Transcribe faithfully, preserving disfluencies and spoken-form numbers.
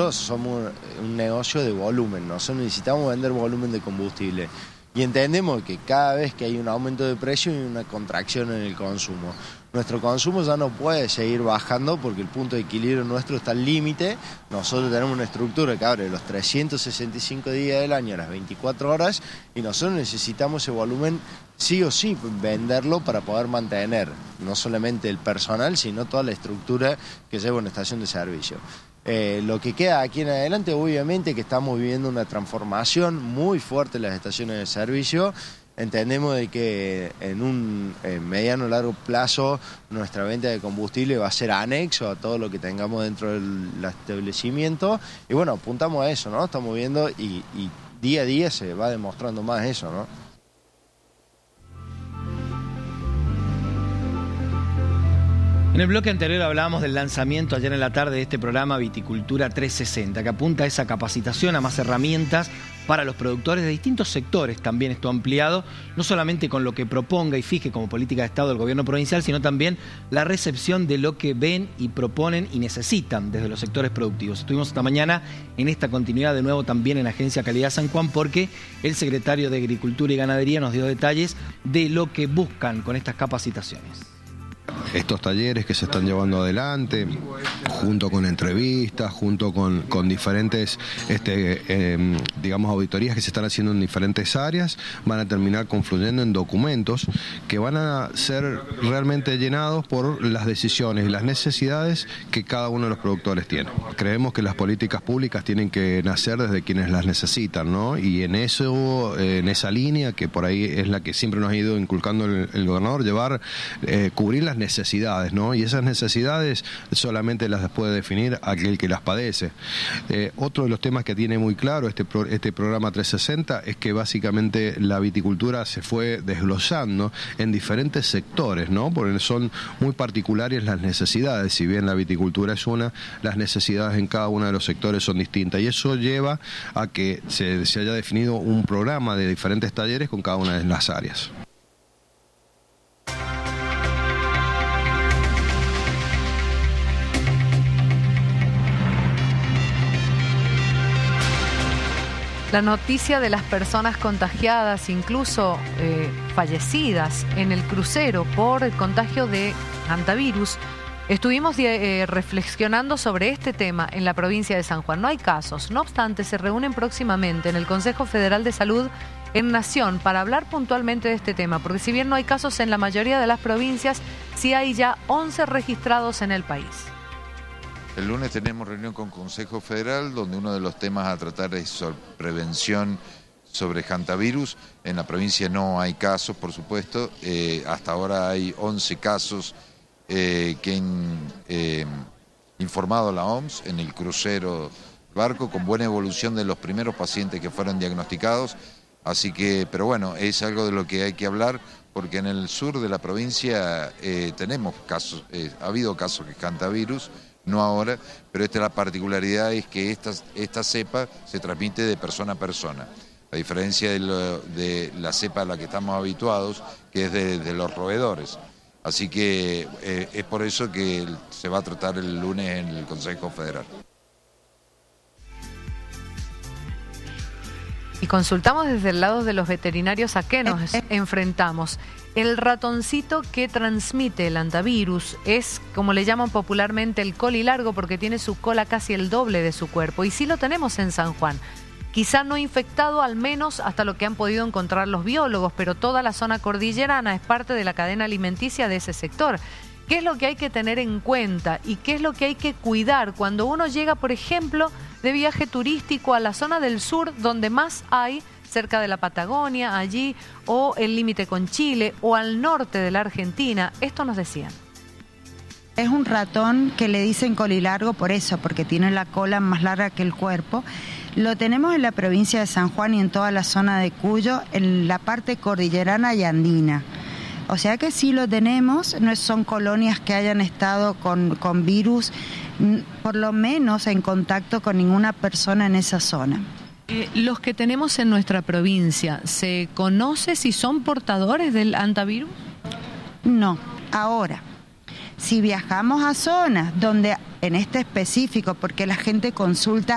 nosotros somos un negocio de volumen, nosotros necesitamos vender volumen de combustible y entendemos que cada vez que hay un aumento de precio hay una contracción en el consumo. Nuestro consumo ya no puede seguir bajando porque el punto de equilibrio nuestro está al límite. Nosotros tenemos una estructura que abre los trescientos sesenta y cinco días del año a las veinticuatro horas y nosotros necesitamos ese volumen sí o sí venderlo para poder mantener no solamente el personal, sino toda la estructura que lleva una estación de servicio. Eh, lo que queda aquí en adelante, obviamente que estamos viviendo una transformación muy fuerte en las estaciones de servicio. Entendemos de que en un en mediano o largo plazo nuestra venta de combustible va a ser anexo a todo lo que tengamos dentro del establecimiento y bueno, apuntamos a eso, ¿no? Estamos viendo y, y día a día se va demostrando más eso, ¿no? En el bloque anterior hablábamos del lanzamiento ayer en la tarde de este programa Viticultura trescientos sesenta, que apunta a esa capacitación, a más herramientas para los productores de distintos sectores. También esto ampliado, no solamente con lo que proponga y fije como política de Estado del gobierno provincial, sino también la recepción de lo que ven y proponen y necesitan desde los sectores productivos. Estuvimos esta mañana en esta continuidad de nuevo también en Agencia Calidad San Juan porque el secretario de Agricultura y Ganadería nos dio detalles de lo que buscan con estas capacitaciones. Estos talleres que se están llevando adelante, junto con entrevistas, junto con, con diferentes, este, eh, digamos, auditorías que se están haciendo en diferentes áreas, van a terminar confluyendo en documentos que van a ser realmente llenados por las decisiones y las necesidades que cada uno de los productores tiene. Creemos que las políticas públicas tienen que nacer desde quienes las necesitan, ¿no? Y en eso, eh, en esa línea, que por ahí es la que siempre nos ha ido inculcando el, el gobernador, llevar, eh, cubrir las necesidades, ¿no? Y esas necesidades solamente las puede definir aquel que las padece. Eh, otro de los temas que tiene muy claro este, pro, este programa trescientos sesenta es que básicamente la viticultura se fue desglosando en diferentes sectores, ¿no? Porque son muy particulares las necesidades. Si bien la viticultura es una, las necesidades en cada uno de los sectores son distintas. Y eso lleva a que se, se haya definido un programa de diferentes talleres con cada una de las áreas. La noticia de las personas contagiadas, incluso eh, fallecidas en el crucero por el contagio de hantavirus, estuvimos eh, reflexionando sobre este tema en la provincia de San Juan. No hay casos, no obstante, se reúnen próximamente en el Consejo Federal de Salud en Nación para hablar puntualmente de este tema, porque si bien no hay casos en la mayoría de las provincias, sí hay ya once registrados en el país. El lunes tenemos reunión con Consejo Federal, donde uno de los temas a tratar es sobre prevención sobre hantavirus. En la provincia no hay casos, por supuesto. Eh, hasta ahora hay once casos eh, que han eh, informado a la O M S en el crucero barco, con buena evolución de los primeros pacientes que fueron diagnosticados. Así que, pero bueno, es algo de lo que hay que hablar, porque en el sur de la provincia eh, tenemos casos, eh, ha habido casos de hantavirus, no ahora, pero esta es la particularidad, es que esta, esta cepa se transmite de persona a persona, a diferencia de, lo, de la cepa a la que estamos habituados, que es de, de los roedores. Así que eh, es por eso que se va a tratar el lunes en el Consejo Federal. Y consultamos desde el lado de los veterinarios a qué nos enfrentamos. El ratoncito que transmite el hantavirus es, como le llaman popularmente, el colilargo, porque tiene su cola casi el doble de su cuerpo. Y sí lo tenemos en San Juan. Quizá no infectado, al menos hasta lo que han podido encontrar los biólogos, pero toda la zona cordillerana es parte de la cadena alimenticia de ese sector. ¿Qué es lo que hay que tener en cuenta y qué es lo que hay que cuidar cuando uno llega, por ejemplo, de viaje turístico a la zona del sur, donde más hay, cerca de la Patagonia, allí, o el límite con Chile, o al norte de la Argentina? Esto nos decían. Es un ratón que le dicen colilargo por eso, porque tiene la cola más larga que el cuerpo. Lo tenemos en la provincia de San Juan y en toda la zona de Cuyo, en la parte cordillerana y andina. O sea que sí lo tenemos, no son colonias que hayan estado con, con virus, por lo menos en contacto con ninguna persona en esa zona. Eh, los que tenemos en nuestra provincia, ¿se conoce si son portadores del hantavirus? No, ahora, si viajamos a zonas donde, en este específico, porque la gente consulta